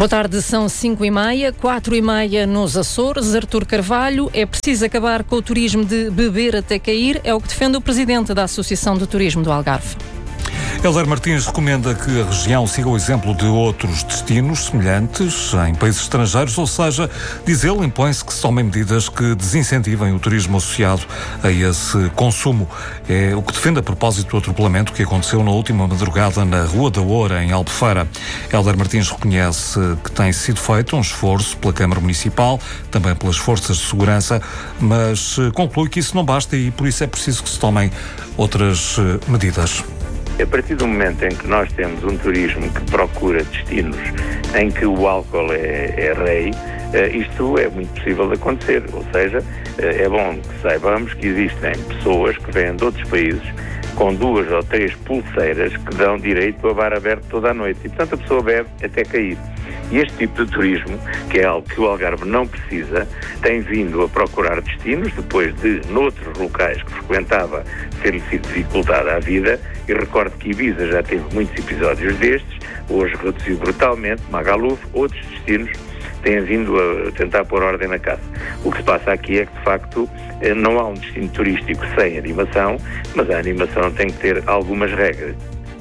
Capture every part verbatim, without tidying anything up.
Boa tarde, são cinco e meia, quatro e meia nos Açores. Artur Carvalho, é preciso acabar com o turismo de beber até cair, é o que defende o presidente da Associação de Turismo do Algarve. Hélder Martins recomenda que a região siga o exemplo de outros destinos semelhantes em países estrangeiros, ou seja, diz ele, impõe-se que se tomem medidas que desincentivem o turismo associado a esse consumo. É o que defende a propósito do atropelamento que aconteceu na última madrugada na Rua da Oura, em Albufeira. Hélder Martins reconhece que tem sido feito um esforço pela Câmara Municipal, também pelas forças de segurança, mas conclui que isso não basta e por isso é preciso que se tomem outras medidas. A partir do momento em que nós temos um turismo que procura destinos em que o álcool é, é rei, uh, isto é muito possível de acontecer. Ou seja, uh, é bom que saibamos que existem pessoas que vêm de outros países com duas ou três pulseiras que dão direito a bar aberto toda a noite. E, portanto, a pessoa bebe até cair. E este tipo de turismo, que é algo que o Algarve não precisa, tem vindo a procurar destinos, depois de, noutros locais que frequentava, ter-lhe sido dificultada a vida. E recordo que Ibiza já teve muitos episódios destes, hoje reduziu brutalmente, Magaluf, outros destinos têm vindo a tentar pôr ordem na casa. O que se passa aqui é que, de facto, não há um destino turístico sem animação, mas a animação tem que ter algumas regras.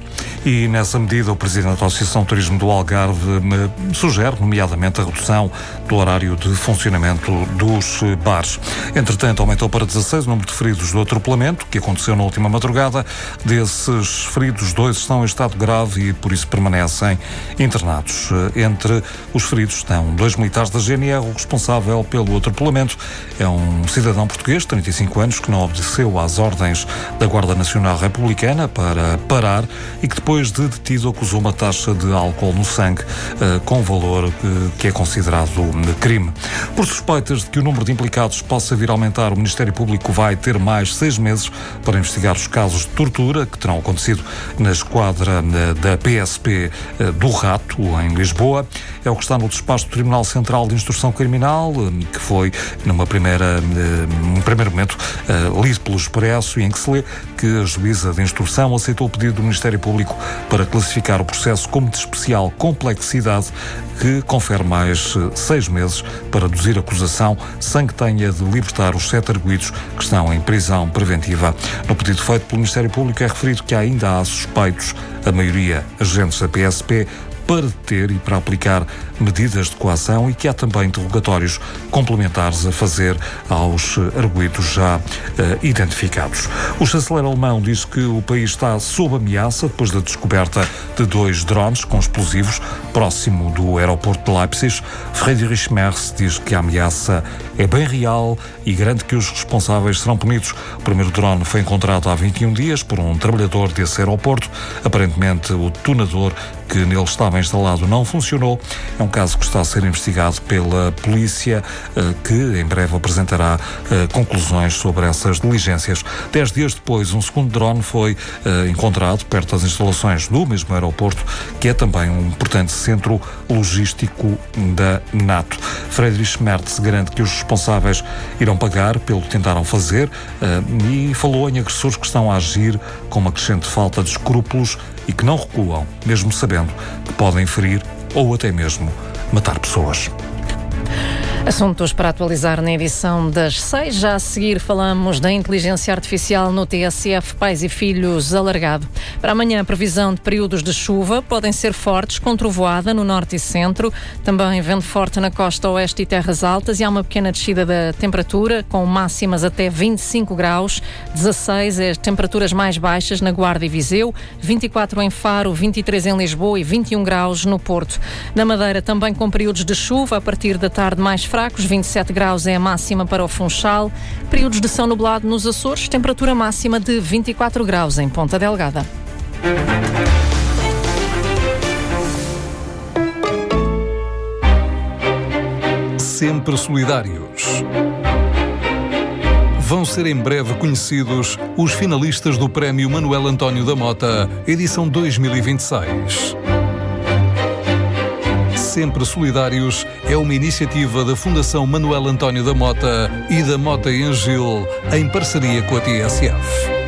E, nessa medida, o Presidente da Associação de Turismo do Algarve me sugere, nomeadamente, a redução do horário de funcionamento dos bares. Entretanto, aumentou para dezasseis o número de feridos do atropelamento, que aconteceu na última madrugada. Desses feridos, dois estão em estado grave e, por isso, permanecem internados. Entre os feridos estão dois militares da G N R. O responsável pelo atropelamento é um cidadão português, de trinta e cinco anos, que não obedeceu às ordens da Guarda Nacional Republicana para parar e que depois Depois de detido, acusou uma taxa de álcool no sangue uh, com valor uh, que é considerado um crime. Por suspeitas de que o número de implicados possa vir a aumentar, o Ministério Público vai ter mais seis meses para investigar os casos de tortura que terão acontecido na esquadra uh, da P S P uh, do Rato, em Lisboa. É o que está no despacho do Tribunal Central de Instrução Criminal, uh, que foi, numa primeira, uh, num primeiro momento, uh, lido pelo Expresso, e em que se lê que a juíza de instrução aceitou o pedido do Ministério Público para classificar o processo como de especial complexidade, que confere mais seis meses para reduzir a acusação, sem que tenha de libertar os sete arguidos que estão em prisão preventiva. No pedido feito pelo Ministério Público é referido que ainda há suspeitos, a maioria agentes da P S P, para deter e para aplicar medidas de coação, e que há também interrogatórios complementares a fazer aos arguidos já uh, identificados. O chanceler alemão diz que o país está sob ameaça depois da descoberta de dois drones com explosivos próximo do aeroporto de Leipzig. Friedrich Merz diz que a ameaça é bem real e garante que os responsáveis serão punidos. O primeiro drone foi encontrado há vinte e um dias por um trabalhador desse aeroporto. Aparentemente, o detonador que nele estava instalado não funcionou. É um caso que está a ser investigado pela polícia, que em breve apresentará conclusões sobre essas diligências. Dez dias depois, um segundo drone foi encontrado perto das instalações do mesmo aeroporto, que é também um importante centro logístico da NATO. Friedrich Merz garante que os responsáveis irão pagar pelo que tentaram fazer e falou em agressores que estão a agir com uma crescente falta de escrúpulos e que não recuam, mesmo sabendo que podem ferir ou até mesmo matar pessoas. Assuntos para atualizar na edição das seis. Já a seguir falamos da inteligência artificial no T S F Pais e Filhos alargado. Para amanhã, a previsão de períodos de chuva podem ser fortes, com trovoada no norte e centro. Também vento forte na costa oeste e terras altas, e há uma pequena descida da temperatura, com máximas até vinte e cinco graus. dezasseis as temperaturas mais baixas na Guarda e Viseu, vinte e quatro em Faro, vinte e três em Lisboa e vinte e um graus no Porto. Na Madeira, também com períodos de chuva, a partir da tarde mais fracos, vinte e sete graus é a máxima para o Funchal. Períodos de céu nublado nos Açores, temperatura máxima de vinte e quatro graus em Ponta Delgada. Sempre solidários. Vão ser em breve conhecidos os finalistas do Prémio Manuel António da Mota, edição dois mil e vinte e seis. Sempre Solidários é uma iniciativa da Fundação Manuel António da Mota e da Mota em Gil, em parceria com a T S F.